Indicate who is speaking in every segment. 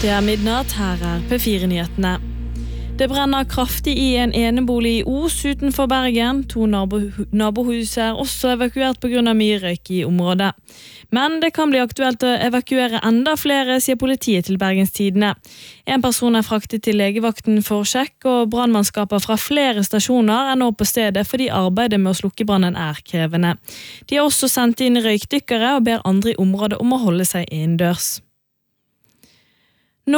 Speaker 1: Det midnatt, her P4-nyhetene. Det brenner kraftig i en enebolig i Os utenfor Bergen. 2 nabohus også evakuert på grunn av mye røyk i området. Men det kan bli aktuelt å evakuere enda flere, sier politiet til Bergens Tidende. En person fraktet til legevakten for sjekk, og brannmannskaper fra flere stasjoner nå på stedet fordi arbeidet med å slukke brannen krevende. De har også sendt inn røykdykkere og ber andre i området om å holde seg innendørs. Nå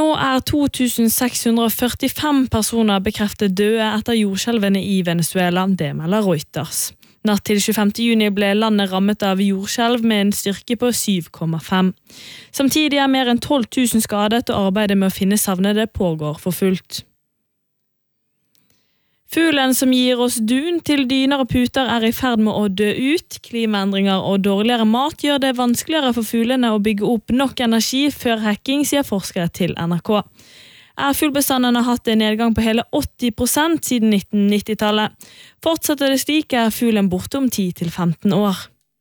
Speaker 1: 2645 personer bekreftet døde etter jordskjelvene i Venezuela, det melder Reuters. Natt til 25. juni ble landet rammet av jordskjelv med en styrke på 7,5. Samtidig mer enn 12 000 skadet, og arbeidet med å finne savnede pågår for fullt. Fuglen som gir oss dun til dyner og puter i ferd med å dø ut. Klimaendringer og dårligere mat gjør det vanskeligere for fuglene å bygge opp nok energi før hekking, sier forskere til NRK. Fuglbestanden har hatt en nedgang på hele 80% siden 1990-tallet. Fortsetter det slik fuglen borte om 10-15 år.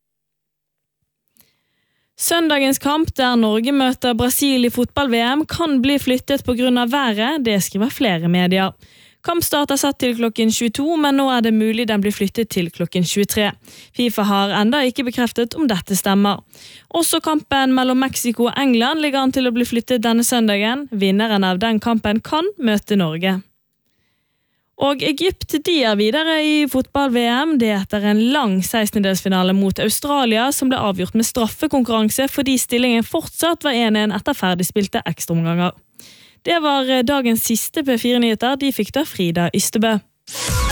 Speaker 1: Søndagens kamp der Norge møter Brasil i fotball-VM kan bli flyttet på grunn av været, det skriver flere medier. Kampstart satt til klokken 22, men nå det mulig den blir flyttet til klokken 23. FIFA har enda ikke bekreftet om dette stemmer. Også kampen mellom Mexico og England ligger an til å bli flyttet denne søndagen. Vinneren av den kampen kan møte Norge. Og Egypt de videre i fotball-VM. Det etter en lang 16-delsfinale mot Australia som ble avgjort med straffekonkurranse fordi stillingen fortsatt var 1-1 etter ferdigspilte ekstraomganger. Det var dagens siste P4-nyheter. De fikk da Frida Ystebø.